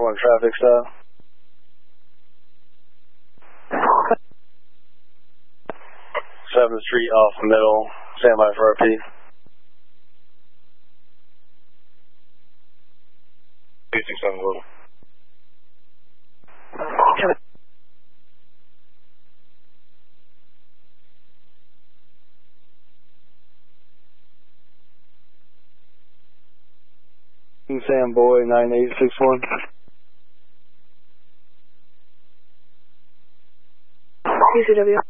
4-1 traffic stop. 7th Street off middle. Stand by for RP. 267 Global. Sam Boy 9861. PCW.